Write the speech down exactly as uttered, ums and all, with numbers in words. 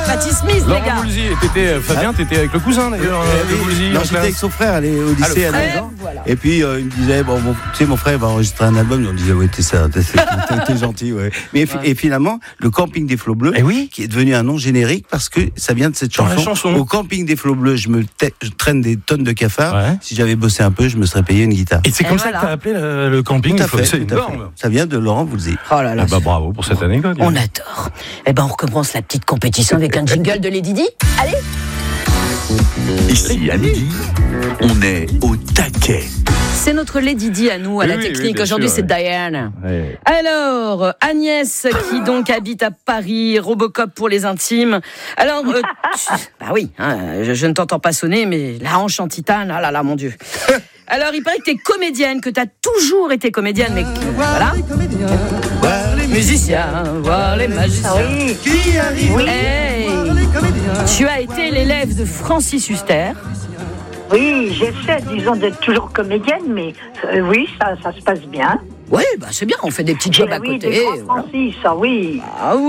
Patti Smith, les Laurent gars. Voulzy, et t'étais, Fabien, t'étais avec le cousin d'ailleurs de Voulzy. Non, en j'étais classe. avec son frère, elle est au lycée Ah, le à frère, neuf ans. voilà. Et puis euh, il me disait, bon, mon, tu sais, mon frère va enregistrer un album. Et on disait, ouais, t'es ça, t'es, t'es, t'es gentil, ouais. Mais Ouais. et finalement, le Camping des Flots Bleus, Eh oui. qui est devenu un nom générique parce que ça vient de cette Dans chanson. la chanson. Au Camping des Flots Bleus, je me ta- je traîne des tonnes de cafards. Ouais. Si j'avais bossé un peu, je me serais payé une guitare. Et c'est Et comme voilà. ça que t'as appelé le, le camping. Tout à fait, C'est tout à fait. énorme. Ça vient de Laurent Voulzy. Oh là là. Ah bah bravo pour cette anecdote. On adore. Eh ben, on recommence la petite compétition avec un jingle de Lady Di. Allez. Ici à midi, on est au taquet. C'est notre Lady Di à nous, à Oui, la oui, technique. oui, bien Aujourd'hui, sûr, c'est ouais. Diane. Ouais. Alors, Agnès, qui donc habite à Paris, Robocop pour les intimes. Alors, euh, tu- bah oui, hein, je, je ne t'entends pas sonner, mais la hanche en titane, ah là là, mon Dieu. Alors, il paraît que t'es comédienne, que t'as toujours été comédienne, mais que, voilà. Voir les Musiciens, voir les magiciens. qui arrivent. Hey, tu as été l'élève de Francis Huster. Oui, j'essaie, disons, d'être toujours comédienne, mais euh, oui, ça, ça se passe bien. Oui, bah c'est bien, on fait des petits jobs à oui, côté. des grands voilà. Francis, ah oui. Ah oui.